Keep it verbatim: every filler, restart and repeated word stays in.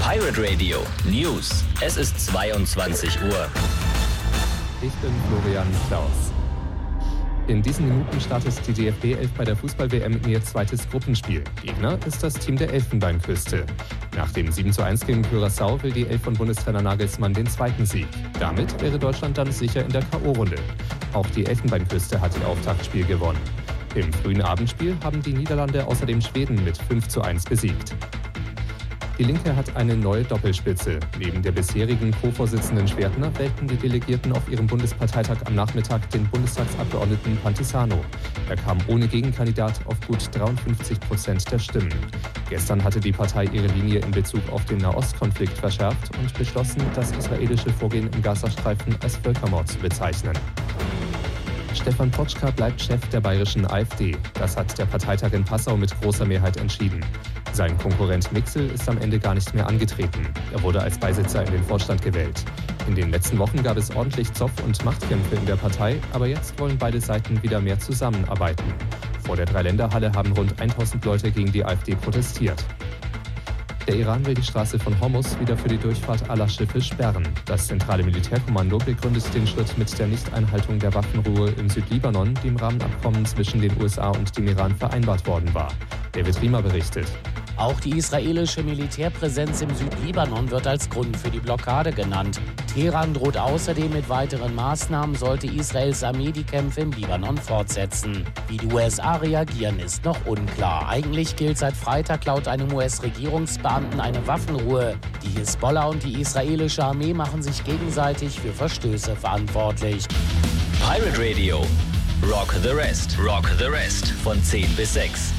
Pirate Radio News. Es ist zweiundzwanzig Uhr. Ich bin Florian Klaus. In diesen Minuten startet die D F B elf bei der Fußball-W M in ihr zweites Gruppenspiel. Gegner ist das Team der Elfenbeinküste. Nach dem sieben zu eins gegen Curaçao will die Elf von Bundestrainer Nagelsmann den zweiten Sieg. Damit wäre Deutschland dann sicher in der K O-Runde. Auch die Elfenbeinküste hat ihr Auftaktspiel gewonnen. Im frühen Abendspiel haben die Niederlande außerdem Schweden mit fünf zu eins besiegt. Die Linke hat eine neue Doppelspitze. Neben der bisherigen Co-Vorsitzenden Schwertner wählten die Delegierten auf ihrem Bundesparteitag am Nachmittag den Bundestagsabgeordneten Pantisano. Er kam ohne Gegenkandidat auf gut dreiundfünfzig Prozent der Stimmen. Gestern hatte die Partei ihre Linie in Bezug auf den Nahostkonflikt verschärft und beschlossen, das israelische Vorgehen im Gazastreifen als Völkermord zu bezeichnen. Stefan Potschka bleibt Chef der bayerischen AfD. Das hat der Parteitag in Passau mit großer Mehrheit entschieden. Sein Konkurrent Mixel ist am Ende gar nicht mehr angetreten. Er wurde als Beisitzer in den Vorstand gewählt. In den letzten Wochen gab es ordentlich Zoff- und Machtkämpfe in der Partei, aber jetzt wollen beide Seiten wieder mehr zusammenarbeiten. Vor der Dreiländerhalle haben rund tausend Leute gegen die AfD protestiert. Der Iran will die Straße von Hormuz wieder für die Durchfahrt aller Schiffe sperren. Das zentrale Militärkommando begründet den Schritt mit der Nichteinhaltung der Waffenruhe im Südlibanon, die im Rahmenabkommen zwischen den U S A und dem Iran vereinbart worden war. David Riemer berichtet. Auch die israelische Militärpräsenz im Südlibanon wird als Grund für die Blockade genannt. Teheran droht außerdem mit weiteren Maßnahmen, sollte Israels Armee die Kämpfe im Libanon fortsetzen. Wie die U S A reagieren, ist noch unklar. Eigentlich gilt seit Freitag laut einem U S-Regierungsbeamten eine Waffenruhe. Die Hisbollah und die israelische Armee machen sich gegenseitig für Verstöße verantwortlich. Pirate Radio. Rock the Rest. Rock the Rest. Von zehn bis sechs.